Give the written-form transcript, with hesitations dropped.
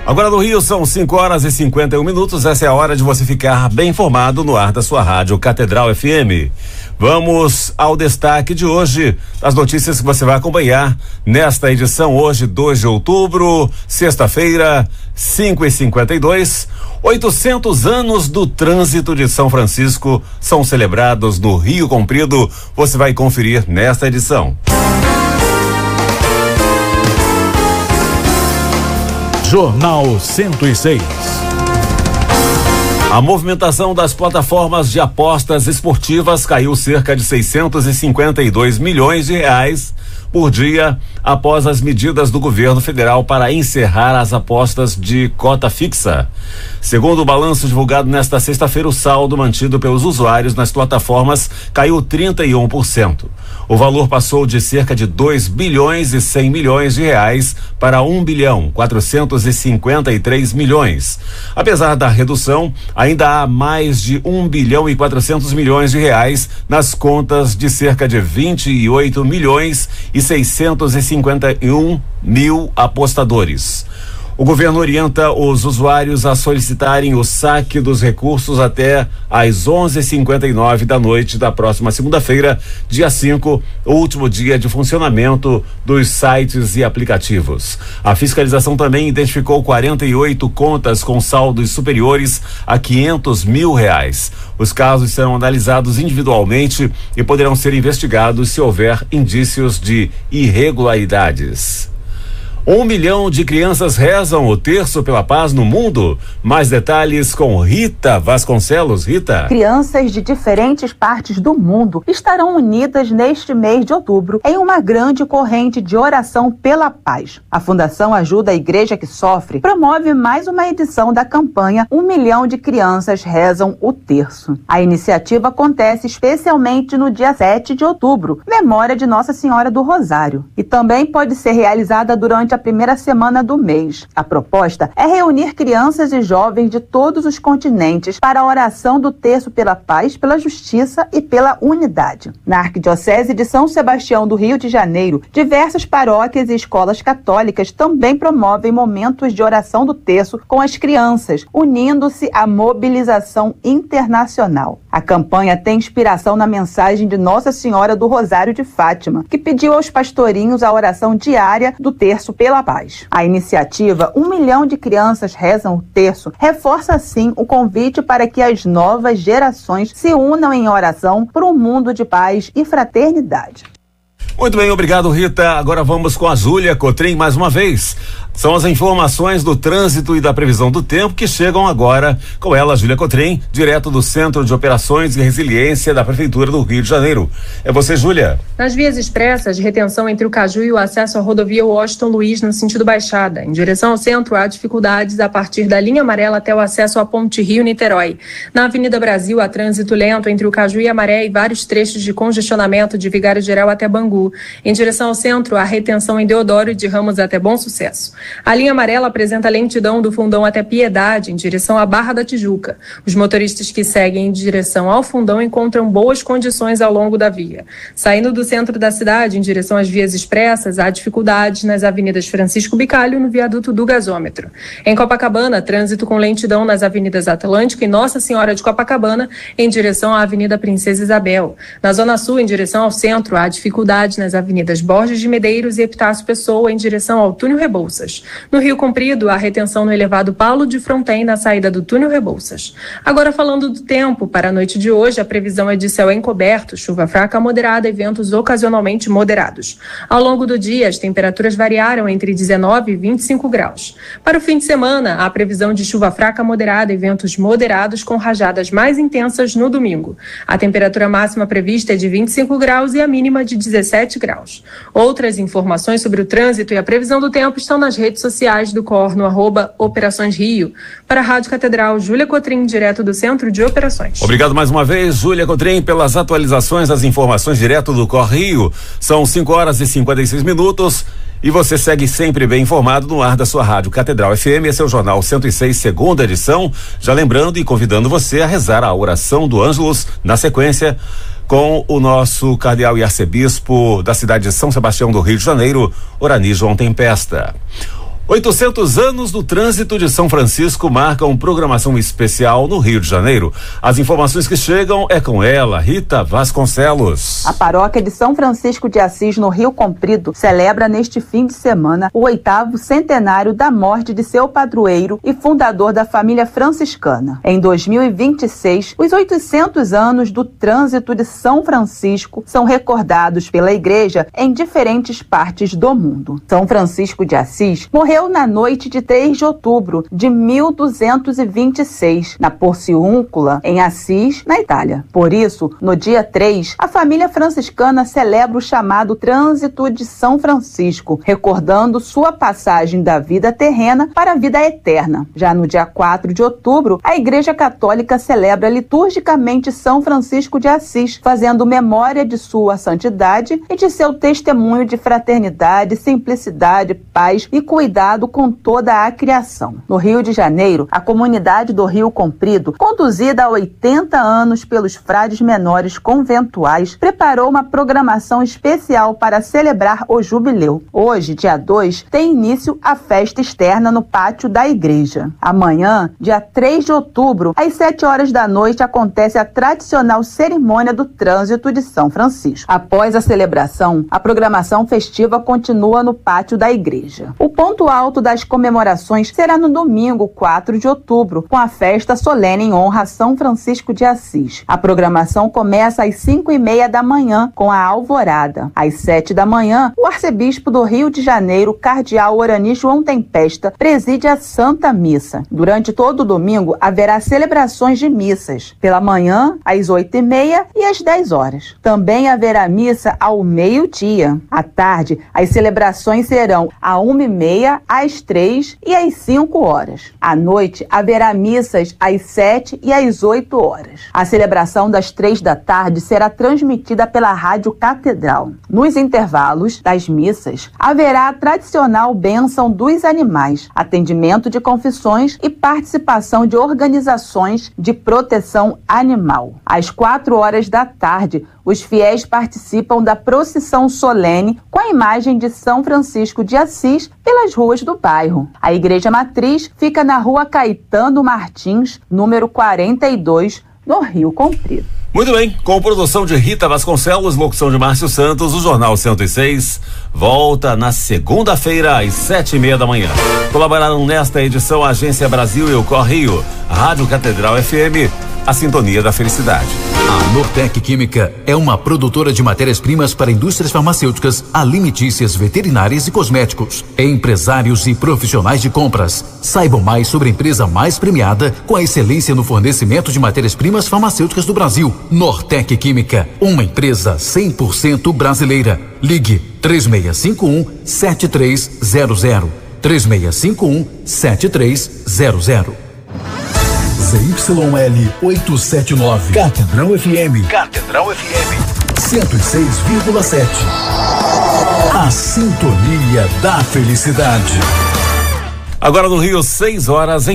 Agora no Rio são 5h51. Essa é a hora de você ficar bem informado no ar da sua rádio Catedral FM. Vamos ao destaque de hoje, as notícias que você vai acompanhar nesta edição hoje, 2 de outubro, sexta-feira, 5h52. 800 anos do trânsito de São Francisco são celebrados no Rio Comprido. Você vai conferir nesta edição. Jornal 106. A movimentação das plataformas de apostas esportivas caiu cerca de 652 milhões de reais por dia após as medidas do governo federal para encerrar as apostas de cota fixa. Segundo o balanço divulgado nesta sexta-feira, o saldo mantido pelos usuários nas plataformas caiu 31%. O valor passou de cerca de 2 bilhões e 100 milhões de reais para 1 bilhão 453 milhões. Apesar da redução, ainda há mais de 1 bilhão e 400 milhões de reais nas contas de cerca de 28 milhões e 651 mil apostadores. O governo orienta os usuários a solicitarem o saque dos recursos até às 11h59 da noite da próxima segunda-feira, dia 5, o último dia de funcionamento dos sites e aplicativos. A fiscalização também identificou 48 contas com saldos superiores a 500 mil reais. Os casos serão analisados individualmente e poderão ser investigados se houver indícios de irregularidades. 1 milhão de crianças rezam o terço pela paz no mundo. Mais detalhes com Rita Vasconcelos. Rita. Crianças de diferentes partes do mundo estarão unidas neste mês de outubro em uma grande corrente de oração pela paz. A Fundação Ajuda a Igreja que Sofre promove mais uma edição da campanha 1 milhão de crianças rezam o terço. A iniciativa acontece especialmente no dia 7 de outubro, memória de Nossa Senhora do Rosário, e também pode ser realizada durante a primeira semana do mês. A proposta é reunir crianças e jovens de todos os continentes para a oração do terço pela paz, pela justiça e pela unidade. Na Arquidiocese de São Sebastião do Rio de Janeiro, diversas paróquias e escolas católicas também promovem momentos de oração do terço com as crianças, unindo-se à mobilização internacional. A campanha tem inspiração na mensagem de Nossa Senhora do Rosário de Fátima, que pediu aos pastorinhos a oração diária do terço pela paz. A iniciativa 1 milhão de crianças rezam o terço reforça assim o convite para que as novas gerações se unam em oração por um mundo de paz e fraternidade. Muito bem, obrigado, Rita. Agora vamos com a Júlia Cotrim mais uma vez. São as informações do trânsito e da previsão do tempo que chegam agora com ela, Júlia Cotrim, direto do Centro de Operações e Resiliência da Prefeitura do Rio de Janeiro. É você, Júlia. Nas vias expressas, retenção entre o Caju e o acesso à rodovia Washington Luiz no sentido Baixada. Em direção ao centro, há dificuldades a partir da linha amarela até o acesso à Ponte Rio-Niterói. Na Avenida Brasil, há trânsito lento entre o Caju e a Maré e vários trechos de congestionamento de Vigário Geral até Bangu. Em direção ao centro, há retenção em Deodoro e de Ramos até Bom Sucesso. A linha amarela apresenta lentidão do Fundão até Piedade, em direção à Barra da Tijuca. Os motoristas que seguem em direção ao Fundão encontram boas condições ao longo da via. Saindo do centro da cidade, em direção às vias expressas, há dificuldades nas avenidas Francisco Bicalho e no viaduto do Gasômetro. Em Copacabana, trânsito com lentidão nas avenidas Atlântico e Nossa Senhora de Copacabana, em direção à Avenida Princesa Isabel. Na Zona Sul, em direção ao centro, há dificuldades nas avenidas Borges de Medeiros e Epitácio Pessoa, em direção ao Túnel Rebouças. No Rio Comprido, há retenção no elevado Paulo de Fronten, na saída do Túnel Rebouças. Agora, falando do tempo, para a noite de hoje, a previsão é de céu encoberto, chuva fraca a moderada e ventos ocasionalmente moderados. Ao longo do dia, as temperaturas variaram entre 19 e 25 graus. Para o fim de semana, há previsão de chuva fraca a moderada e ventos moderados com rajadas mais intensas no domingo. A temperatura máxima prevista é de 25 graus e a mínima de 17 graus. Outras informações sobre o trânsito e a previsão do tempo estão nas redes sociais do COR no @Operações Rio. Para a Rádio Catedral, Júlia Cotrim, direto do Centro de Operações. Obrigado mais uma vez, Júlia Cotrim, pelas atualizações das informações direto do COR Rio. São 5h56 e você segue sempre bem informado no ar da sua Rádio Catedral FM. Esse é o Jornal 106, segunda edição. Já lembrando e convidando você a rezar a oração do Ângelus na sequência com o nosso cardeal e arcebispo da cidade de São Sebastião do Rio de Janeiro, Orani João Tempesta. 800 anos do trânsito de São Francisco marcam programação especial no Rio de Janeiro. As informações que chegam é com ela, Rita Vasconcelos. A paróquia de São Francisco de Assis, no Rio Comprido, celebra neste fim de semana o 8º centenário da morte de seu padroeiro e fundador da família franciscana. Em 2026, os 800 anos do trânsito de São Francisco são recordados pela Igreja em diferentes partes do mundo. São Francisco de Assis morreu na noite de 3 de outubro de 1226, na Porciúncula, em Assis, na Itália. Por isso, no dia 3, a família franciscana celebra o chamado Trânsito de São Francisco, recordando sua passagem da vida terrena para a vida eterna. Já no dia 4 de outubro, a Igreja Católica celebra liturgicamente São Francisco de Assis, fazendo memória de sua santidade e de seu testemunho de fraternidade, simplicidade, paz e cuidado com toda a criação. No Rio de Janeiro, a comunidade do Rio Comprido, conduzida há 80 anos pelos frades menores conventuais, preparou uma programação especial para celebrar o jubileu. Hoje, dia 2, tem início a festa externa no pátio da igreja. Amanhã, dia 3 de outubro, às 7 horas da noite, acontece a tradicional cerimônia do trânsito de São Francisco. Após a celebração, a programação festiva continua no pátio da igreja. O ponto alto das comemorações será no domingo, 4 de outubro, com a festa solene em honra a São Francisco de Assis. A programação começa às 5:30 da manhã, com a alvorada. Às 7 da manhã, o arcebispo do Rio de Janeiro, cardeal Orani João Tempesta, preside a Santa Missa. Durante todo o domingo, haverá celebrações de missas. Pela manhã, às 8:30 e às 10 horas. Também haverá missa ao meio-dia. À tarde, as celebrações serão às 1:30, às 3 e às 5 horas. À noite, haverá missas às 7 e às 8 horas. A celebração das 3 da tarde será transmitida pela Rádio Catedral. Nos intervalos das missas, haverá a tradicional bênção dos animais, atendimento de confissões e participação de organizações de proteção animal. Às 4 horas da tarde, os fiéis participam da procissão solene com a imagem de São Francisco de Assis pelas ruas do bairro. A igreja matriz fica na rua Caetano Martins, número 42, no Rio Comprido. Muito bem, com produção de Rita Vasconcelos, locução de Márcio Santos, o Jornal 106 volta na segunda-feira às 7:30 da manhã. Colaboraram nesta edição a Agência Brasil e o Correio, Rádio Catedral FM, a sintonia da felicidade. A Nortec Química é uma produtora de matérias-primas para indústrias farmacêuticas, alimentícias, veterinárias e cosméticos. Empresários e profissionais de compras. Saibam mais sobre a empresa mais premiada com a excelência no fornecimento de matérias-primas farmacêuticas do Brasil. Nortec Química, uma empresa 100% brasileira. Ligue 3651-7300. 3651-7300. ZYL 879. Catedral FM. Catedral FM. 106,7. A sintonia da felicidade. Agora no Rio, 6 horas em